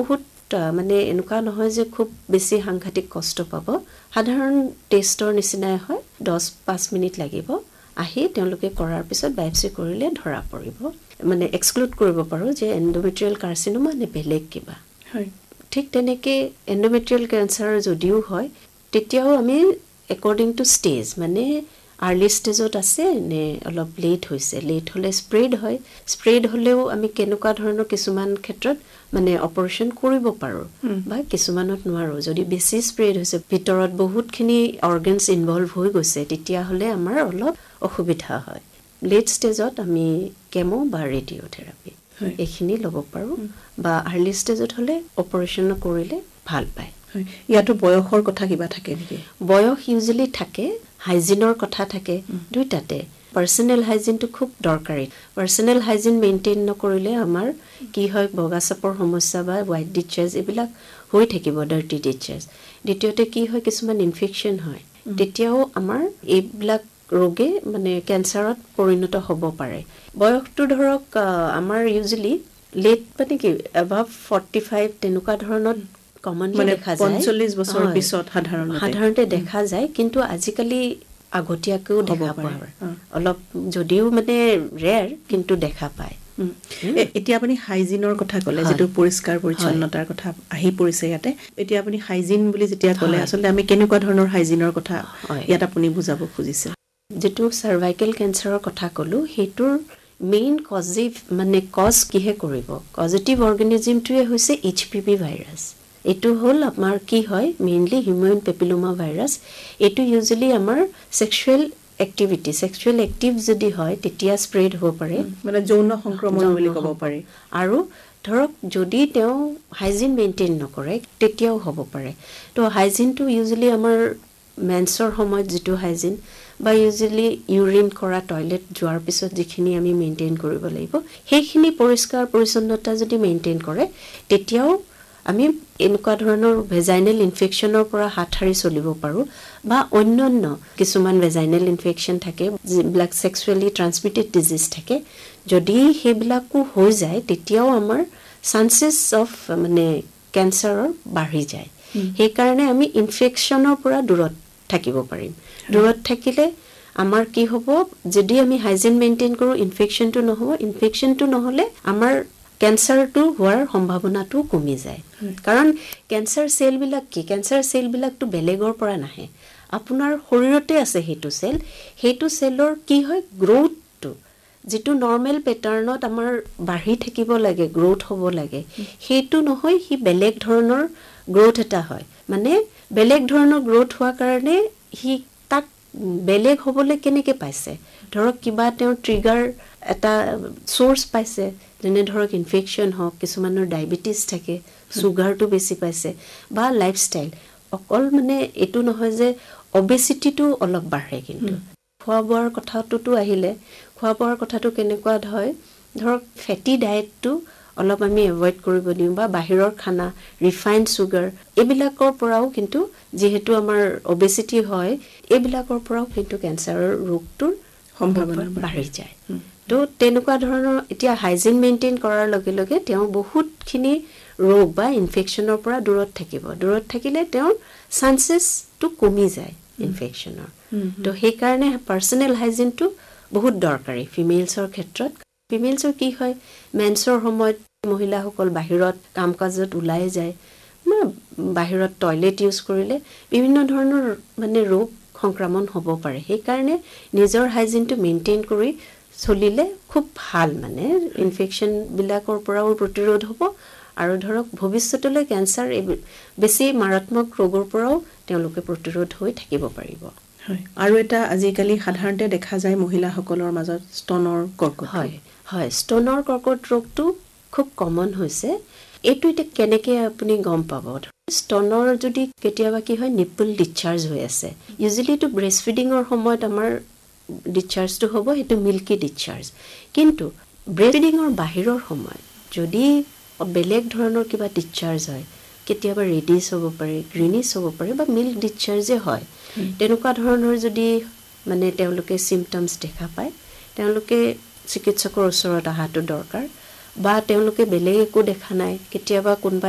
বহুত মানে এনেকুৱা নহয় যে খুব বেছি সাংঘাতিক কষ্ট পাব সাধাৰণ টেষ্টৰ নিচিনাই হয় 10-5 মিনিট লাগিব আহি তেওঁলোকে কৰাৰ পিছত বায়োপসি কৰিলে ধৰা পৰিব মানে এক্সক্লুড কৰিব পাৰো যে এন্ডোমেট্ৰিয়াল কাৰ্চিনোমা নে বেলেগ কিবা হয় ঠিক তেনেকৈ এন্ডোমেট্ৰিয়াল কেঞ্চাৰ যদিও হয় তেতিয়াও আমি একৰ্ডিং টু ষ্টেজ মানে আৰ্লি ষ্টেজত আছে নে অলপ লেট হৈছে লেট হ'লে স্প্ৰেড হয় স্প্ৰেড হ'লেও আমি কেনেকুৱা ধৰণৰ কিছুমান ক্ষেত্ৰত মানে অপাৰেশ্যন কৰিব পাৰোঁ বা কিছুমানত নোৱাৰোঁ যদি বেছি স্প্ৰেড হৈছে ভিতৰত বহুতখিনি অৰ্গেনছ ইনভলভ হৈ গৈছে তেতিয়াহ'লে আমাৰ অলপ অসুবিধা হয় লেট ষ্টেজত আমি কেমো বা ৰেডিঅ'থেৰাপি এইখিনি ল'ব পাৰোঁ বা আৰ্লি ষ্টেজত হ'লে অপাৰেশ্যন কৰিলে ভাল পায় ইয়াতো বয়সৰ কথা কিবা থাকে নেকি বয়স ইউজুৱেলি থাকে হাইজিনৰ কথা থাকে দুইটাতে পাৰ্চনেল হাইজিনটো খুব দৰকাৰী পাৰ্চনেল হাইজিন মেইনটেইন নকৰিলে আমাৰ কি হয় বগাচাপৰ সমস্যা বা হোৱাইট ডিচাৰ্জ এইবিলাক হৈ থাকিব ডাৰ্টি ডিচাৰ্জ দ্বিতীয়তে কি হয় কিছুমান ইনফেকশ্যন হয় তেতিয়াও আমাৰ এইবিলাক ৰোগে মানে কেঞ্চাৰত পৰিণত হ'ব পাৰে বয়সটো ধৰক আমাৰ ইউজুৱেলি লেট মানে কি এবাভ 45 তেনেকুৱা ধৰণৰ কমনলি দেখা যায় 45 বছৰ পিছত সাধাৰণতে দেখা যায় কিন্তু আজিকালি আগতীয়াকৈও দেখা পায় অলপ যদিও মানে ৰেয়াৰ কিন্তু দেখা পায় এতিয়া আপুনি হাইজিনৰ কথা ক'লে যেটো পৰিষ্কাৰ পৰিচ্ছন্নতাৰ কথা আহি পৰিছে ইয়াতে এতিয়া আপুনি হাইজিন বুলি যেতিয়া ক'লে আচলতে আমি কেনেকুৱা ধৰণৰ হাইজিনৰ কথা ইয়াত আপুনি বুজাব খুজিছে যেটো সাৰ্ভাইকেল কেঞ্চাৰৰ কথা ক'লো হেতুৰ মেইন কজিভ মানে কজ কিহে কৰিব পজিটিভ অৰ্গানিজমটোৱে হৈছে এইচপিভি ভাইৰাছ এটো হল আমাৰ কি হয় মেইনলি হিউমেন পেপিলোমা ভাইৰাছ এটো ইউজুৱেলি আমাৰ সেক্সুৱেল এক্টিভিটি সেক্সুৱেল এক্টিভ যদি হয় তেতিয়া স্প্ৰেড হ'ব পাৰে মানে যৌন সংক্ৰমণ বুলি ক'ব পাৰি আৰু ধৰক যদি তেওঁ হাইজিন মেইনটেইন নকৰে তেতিয়াও হ'ব পাৰে তো হাইজিনটো ইউজুৱেলি আমাৰ মেন্সৰ সময়ত যেটো হাইজিন বা ইউজুৱেলি ইউৰিন কৰা টয়লেট যোৱাৰ পিছত যিখিনি আমি মেইনটেইন কৰিব লাগিব সেইখিনি পৰিষ্কাৰ পৰিচ্ছন্নতা যদি মেইনটেইন কৰে তেতিয়াও আমি এনেকুৱা ধৰণৰ ভেজাইনেল ইনফেকশ্যনৰ পৰা হাত সাৰি চলিব পাৰো বা অন্যান্য কিছুমান ভেজাইনেল ইনফেকশ্যন থাকে যিবিলাক সেক্সুৱেলি ট্ৰান্সমিটেড ডিজিজ থাকে যদি সেইবিলাকো হৈ যায় তেতিয়াও আমাৰ চান্সেছ অফ মানে কেঞ্চাৰৰ বাঢ়ি যায় সেইকাৰণে আমি ইনফেকশ্যনৰ পৰা দূৰত থাকিব পাৰিম দূৰত থাকিলে আমাৰ কি হ'ব যদি আমি হাইজিন মেইনটেইন কৰো ইনফেকশ্যনটো নহ'ব ইনফেকশ্যনটো নহ'লে আমাৰ কেঞ্চাৰটো হোৱাৰ সম্ভাৱনাটো কমি যায় কাৰণ কেঞ্চাৰ সেলবিলাক কি কেঞ্চাৰ সেলবিলাকটো বেলেগৰ পৰা নাহে আপোনাৰ শৰীৰতে আছে হেতু সেলৰ কি হয় গ্ৰোথটো যেটো নৰ্মেল প্যাটাৰ্নত আমাৰ বাঢ়ি থাকিব লাগে গ্ৰোথ হ'ব লাগে হেতু নহয় হি বেলেগ ধৰণৰ গ্ৰোথ এটা হয় মানে বেলেগ ধৰণৰ গ্ৰোথ হোৱাৰ কাৰণে হি তাক বেলেগ হ'বলৈ কেনেকৈ পাইছে ধৰক কিবা তেওঁ ট্ৰিগাৰ এটা সোৰ্স পাইছে যেনে ধৰক ইনফেকশ্যন হওক কিছুমানৰ ডায়াবেটিছ থাকে সুগাৰটো বেছি পাইছে বা লাইফষ্টাইল অকল মানে এটো নহয় যে অবেসিটিটো অলপ বাঢ়ে কিন্তু খোৱা বোৱাৰ কথাটোতো আহিলে খোৱা বোৱাৰ কথাটো কেনেকুৱা হয় ধৰক ফেটি ডায়েটটো অলপ আমি এভয়েড কৰিব দিওঁ বা বাহিৰৰ খানা ৰিফাইন্ড সুগাৰ এইবিলাকৰ পৰাও কিন্তু যেহেতু আমাৰ অবেসিটি হয় এইবিলাকৰ পৰাও কিন্তু কেঞ্চাৰৰ ৰোগটোৰ সম্ভাৱনা বাঢ়ি যায় তো তেনেকুৱা ধৰণৰ এতিয়া হাইজিন মেইনটেইন কৰাৰ লগে লগে তেওঁ বহুতখিনি ৰোগ বা ইনফেকশ্যনৰ পৰা দূৰত থাকিলে তেওঁৰ চান্সেছটো কমি যায় ইনফেকশ্যনৰ তো সেইকাৰণে পাৰ্চনেল হাইজিনটো বহুত দৰকাৰী ফিমেলছৰ ক্ষেত্ৰত ফিমেলছৰ কি হয় মেন্সৰ সময়ত মহিলাসকল বাহিৰত কাম কাজত ওলাই যায় বাহিৰত টয়লেট ইউজ কৰিলে বিভিন্ন ধৰণৰ মানে ৰোগ সংক্ৰমণ হ'ব পাৰে সেইকাৰণে নিজৰ হাইজিনটো মেইনটেইন কৰি চলিলে খুব ভাল মানে ইনফেকশ্যন বিলাকৰ পৰাও প্ৰতিৰোধ হ'ব আৰু ধৰক ভৱিষ্যতলৈ কেঞ্চাৰ বেছি মাৰাত্মক ৰোগৰ পৰাও তেওঁলোকে প্ৰতিৰোধ হৈ থাকিব পাৰিব হয় আৰু এটা আজিকালি সাধাৰণতে দেখা যায় মহিলাসকলৰ মাজত স্তনৰ কৰ্কট হয় স্তনৰ কৰ্কট ৰোগটো খুব কমন হৈছে এইটো এটা কেনেকৈ আপুনি গম পাব স্তনৰ যদি কেতিয়াবা কি হয় নিপল ডিসচাৰ্জ হৈ আছে ইউজুৱেলি টু ব্ৰেষ্ট ফিডিঙৰ সময়ত আমাৰ ডিসচাৰ্জটো হ'ব হেতু মিল্কি ডিসচাৰ্জ কিন্তু ব্ৰেষ্ট ফিডিঙৰ বাহিৰৰ সময়ত যদি বেলেগ ধৰণৰ কিবা ডিসচাৰ্জ হয় কেতিয়াবা ৰেডিছ হ'ব পাৰে গ্ৰীনিছ হ'ব পাৰে বা মিল্ক ডিসচাৰ্জে হয় তেনেকুৱা ধৰণৰ যদি মানে তেওঁলোকে সিম্পটমছ দেখা পায় তেওঁলোকে চিকিৎসকৰ ওচৰত অহাটো দৰকাৰ বা তেওঁলোকে বেলেগ একো দেখা নাই কেতিয়াবা কোনবা